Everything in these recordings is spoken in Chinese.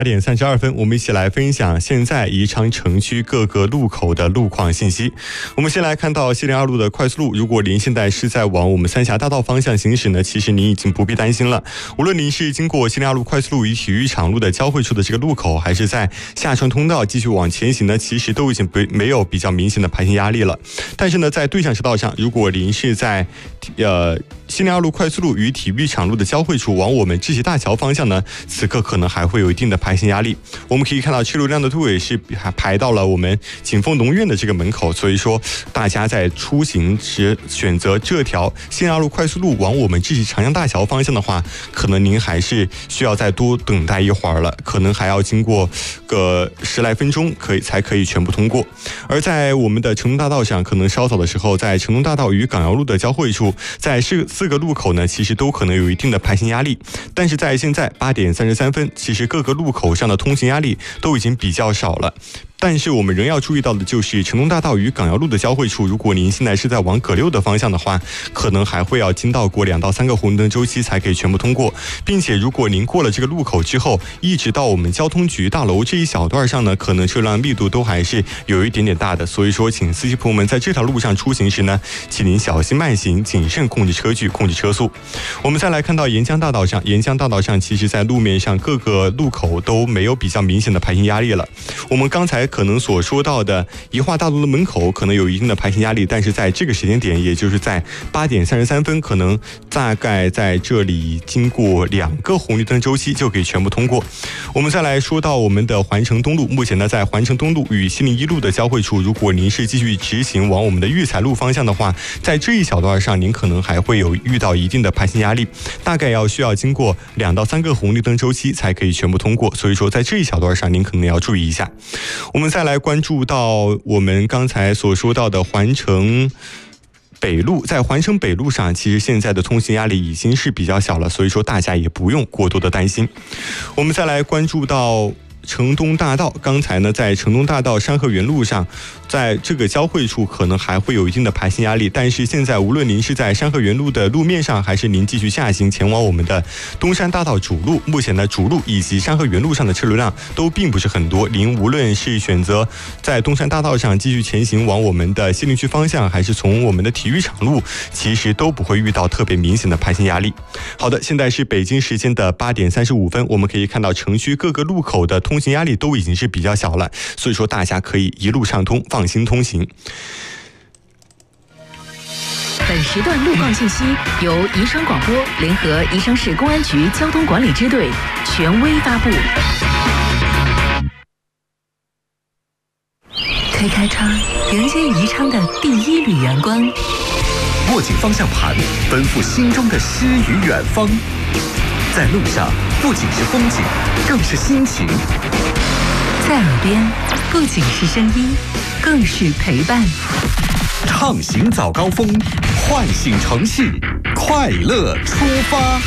8:32，我们一起来分享现在宜昌城区各个路口的路况信息。我们先来看到702路的快速路，如果您现在是在往我们三峡大道方向行驶呢，其实您已经不必担心了。无论您是经过702路快速路与体育场路的交汇处的这个路口，还是在下川通道继续往前行呢，其实都已经没有比较明显的排行压力了。但是呢，在对向车道上，如果您是在702路快速路与体育场路的交汇处往我们志协大桥方向呢，此刻可能还会有一定的排行压力。我们可以看到车流量的队尾是排到了我们景丰农院的这个门口，所以说大家在出行时选择这条702路快速路往我们志协长江大桥方向的话，可能您还是需要再多等待一会儿了，可能还要经过个10来分钟才可以全部通过。而在我们的成东大道上，可能稍早的时候，在成东大道与港窑路的交汇处，在4个路口呢，其实都可能有一定的排行压力。但是在现在8:33，其实各个路口上的通行压力都已经比较少了。但是我们仍要注意到的就是成东大道与港窑路的交汇处，如果您现在是在往葛六的方向的话，可能还会要经到过2到3个红绿灯周期才可以全部通过，并且如果您过了这个路口之后，一直到我们交通局大楼这一小段上呢，可能车辆密度都还是有一点点大的，所以说请司机朋友们在这条路上出行时呢，请您小心慢行，谨慎控制车距，控制车速。我们再来看到沿江大道上，沿江大道上其实在路面上各个路口都没有比较明显的排行压力了。我们刚才可能所说到的宜化大路的门口可能有一定的排行压力，但是在这个时间点，也就是在8:33，可能大概在这里经过2个红绿灯周期就可以全部通过。我们再来说到我们的环城东路，目前呢在环城东路与701路的交汇处，如果您是继续直行往我们的育才路方向的话，在这一小段上您可能还会有遇到一定的排行压力，大概需要经过2到3个红绿灯周期才可以全部通过，所以说在这一小段上您可能要注意一下。我们再来关注到我们刚才所说到的环城北路，在环城北路上，其实现在的通行压力已经是比较小了，所以说大家也不用过多的担心。我们再来关注到城东大道，刚才呢在城东大道山河园路上，在这个交汇处可能还会有一定的排行压力，但是现在无论您是在山河园路的路面上，还是您继续下行前往我们的东山大道主路，目前的主路以及山河园路上的车流量都并不是很多，您无论是选择在东山大道上继续前行往我们的西陵区方向，还是从我们的体育场路，其实都不会遇到特别明显的排行压力。好的，现在是北京时间的8:35，我们可以看到城区各个路口的通行压力都已经是比较小了，所以说大家可以一路畅通，放心通行。 本时段路况信息由宜昌广播联合宜昌市公安局交通管理支队权威发布。 推开窗，迎接宜昌的第一缕阳光。 握紧方向盘，奔赴心中的诗与远方。在路上，不仅是风景，更是心情。 在耳边，不仅是声音，更是陪伴。 畅行早高峰，唤醒城市，快乐出发。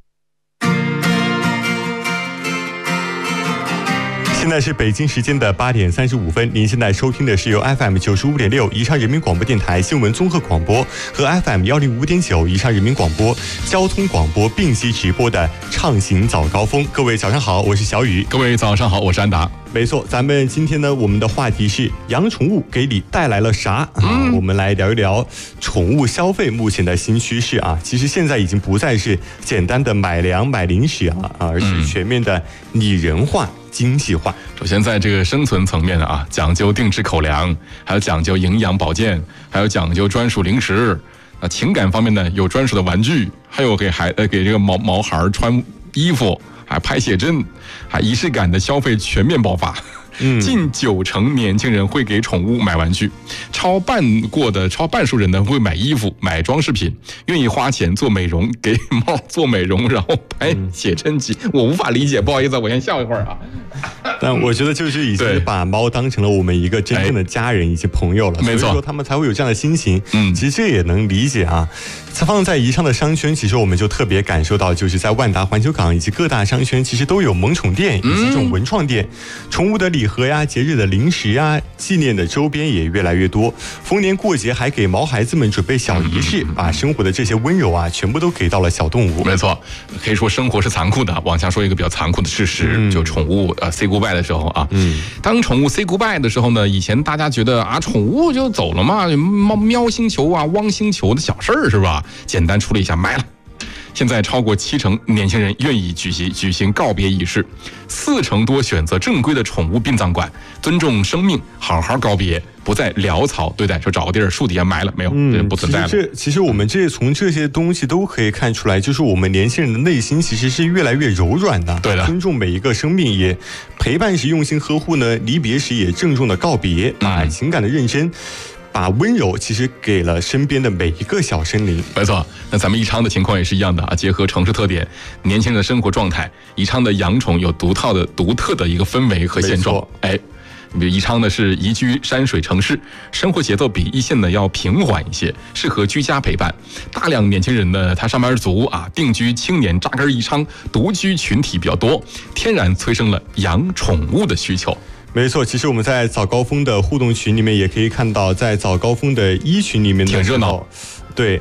现在是北京时间的8:35，您现在收听的是由 FM 95.6宜昌人民广播电台新闻综合广播和 FM 105.9宜昌人民广播交通广播并机直播的畅行早高峰。各位早上好，我是小雨。 各位早上好，我是安达。 没错，咱们今天呢，我们的话题是养宠物给你带来了啥我们来聊一聊宠物消费目前的新趋势啊。其实现在已经不再是简单的买粮买零食而是全面的拟人化经济化。 首先在这个生存层面讲究定制口粮，还有讲究营养保健，还有讲究专属零食。情感方面呢，有专属的玩具，还有给这个毛孩穿衣服，还拍写真，还仪式感的消费全面爆发。近90%年轻人会给宠物买玩具，超半数人呢会买衣服、买装饰品，愿意花钱做美容，给猫做美容，然后拍写真集。我无法理解，不好意思，我先笑一会儿啊。 但我觉得就是已经把猫当成了我们一个真正的家人以及朋友了， 没错， 所以说他们才会有这样的心情。其实这也能理解啊。放在宜昌的商圈，其实我们就特别感受到，就是在万达环球港以及各大商圈，其实都有萌宠店以及这种文创店，宠物的礼盒呀、节日的零食呀、纪念的周边也越来越多。逢年过节还给毛孩子们准备小仪式，把生活的这些温柔啊，全部都给到了小动物。 没错，可以说生活是残酷的。往下说一个比较残酷的事实，就宠物say goodbye 的时候啊，当宠物 say goodbye 的时候呢，以前大家觉得啊，宠物就走了嘛，喵星球啊、汪星球的小事儿是吧？简单处理一下，埋了。现在超过70%年轻人愿意举行告别仪式，40%多选择正规的宠物殡葬馆，尊重生命，好好告别，不再潦草对待，说找个地儿树底下埋了没有，不存在了。 其实我们从这些东西都可以看出来，就是我们年轻人的内心其实是越来越柔软的， 对的， 尊重每一个生命，也陪伴时用心呵护呢，离别时也郑重的告别，把情感的认真。把温柔其实给了身边的每一个小生灵。 没错，那咱们宜昌的情况也是一样的啊，结合城市特点、年轻人的生活状态，宜昌的养宠有独特的一个氛围和现状。比如宜昌呢是宜居山水城市，生活节奏比一线呢要平缓一些，适合居家陪伴。大量年轻人呢，他上班族啊，定居青年扎根宜昌，独居群体比较多，天然催生了养宠物的需求。 没错，其实我们在早高峰的互动群里面也可以看到，在早高峰的群里面挺热闹。 对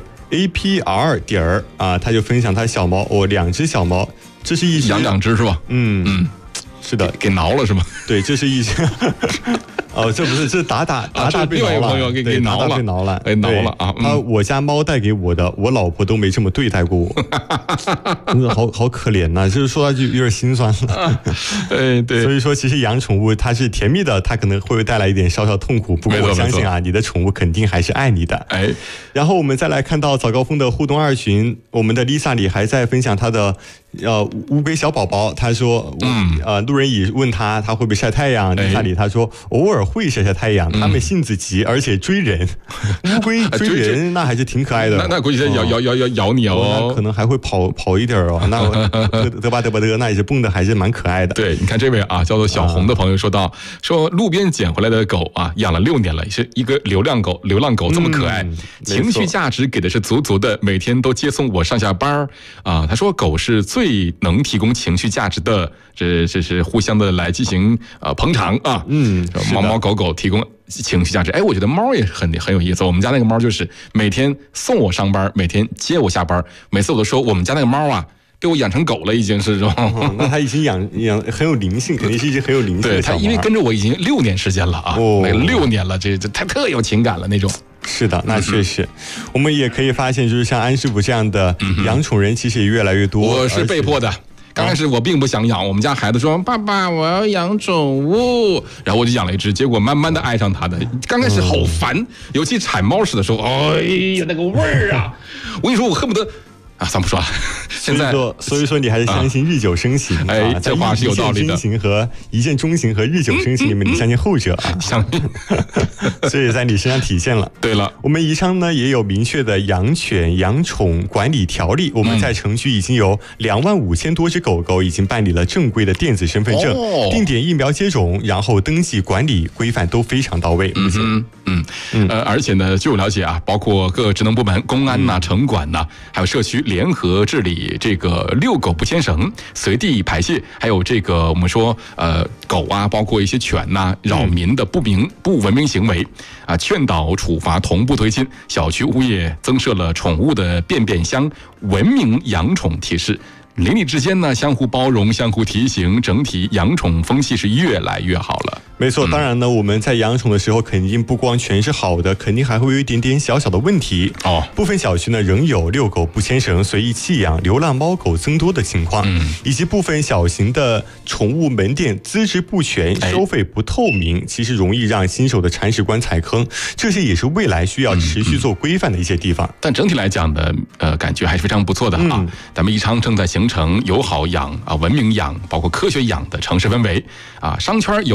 APR 点儿啊，他就分享他小猫，2只小猫，这是一只养2只是吧？ 是的， 给挠了是吗？ 对，这是一只。这不是，这打被挠了， 朋友给挠了， 被挠了， 挠了啊！ 我家猫带给我的，我老婆都没这么对待过我，真的好可怜呐！就是说到就有点心酸了。 对， 所以说其实养宠物它是甜蜜的，它可能会带来一点稍稍痛苦，不过我相信啊，你的宠物肯定还是爱你的。然后我们再来看到早高峰的互动2群，我们的 Lisa 里还在分享她的乌龟小宝宝，她说路人乙问他会不会晒太阳，Lisa 里她说偶尔会晒太阳，他们性子急，而且追人。乌龟追人那还是挺可爱的。 那估计在咬你哦。 那可能还会跑一点哦。那得吧，那也是蹦的还是蛮可爱的。 对，你看这位啊，叫做小红的朋友说到，说路边捡回来的狗啊，养了6年了，是一个流浪狗这么可爱，情绪价值给的是足足的，每天都接送我上下班啊。他说狗是最能提供情绪价值的，这是互相的来进行捧场啊。猫狗提供情绪价值。我觉得猫也很有意思。我们家那个猫就是每天送我上班，每天接我下班，每次我都说我们家那个猫啊，被我养成狗了，已经是。 那它已经养很有灵性，肯定是一只很有灵性的小猫。 对，它因为跟着我已经6年时间了啊，6年了，这它特有情感了那种。 是的，那确实，我们也可以发现，就是像安师傅这样的养宠人，其实也越来越多。 我是被迫的。刚开始我并不想养，我们家孩子说爸爸我要养宠物，然后我就养了一只，结果慢慢的爱上它的。刚开始好烦，尤其铲猫屎的时候，哎呀那个味儿啊，我跟你说我恨不得算不说了。现在所以说你还是相信日久生情这话是有道理的。 一见钟情和日久生情里面，你相信后者啊？ 相信， 所以在你身上体现了。 对了， 我们宜昌呢也有明确的养犬养宠管理条例，我们在城区已经有25000多只狗狗已经办理了正规的电子身份证，定点疫苗接种，然后登记管理规范都非常到位。 而且呢，据我了解啊，包括各职能部门、公安呐、城管呐，还有社区联合治理这个遛狗不牵绳、随地排泄，还有这个我们说狗啊，包括一些犬呐扰民的不文明行为啊，劝导处罚同步推进。小区物业增设了宠物的便便箱文明养宠提示。邻里之间呢，相互包容、相互提醒，整体养宠风气是越来越好了。 没错，当然呢，我们在养宠的时候，肯定不光全是好的，肯定还会有一点点小小的问题。部分小区呢，仍有遛狗不牵绳、随意弃养、流浪猫狗增多的情况，以及部分小型的宠物门店资质不全、收费不透明，其实容易让新手的铲屎官踩坑。这些也是未来需要持续做规范的一些地方。 但整体来讲的，感觉还是非常不错的啊。咱们宜昌正在形成友好养文明养，包括科学养的城市氛围啊。商圈有宠物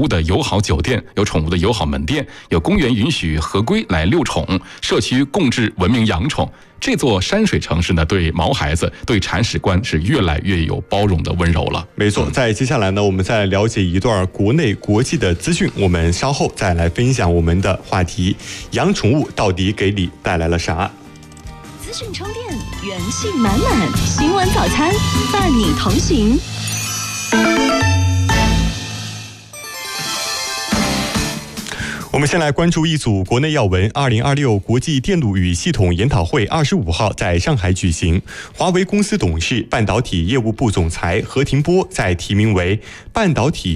物的友好酒店，有宠物的友好门店，有公园允许合规来遛宠，社区共治文明养宠。这座山水城市呢，对毛孩子、对铲屎官是越来越有包容的温柔了。 没错，在接下来呢，我们再了解一段国内国际的资讯，我们稍后再来分享我们的话题：养宠物到底给你带来了啥？ 资讯充电，元气满满，新闻早餐伴你同行。 我们先来关注一组国内要闻。2026国际电路与系统研讨会25号在上海举行。华为公司董事、半导体业务部总裁何庭波在提名为半导体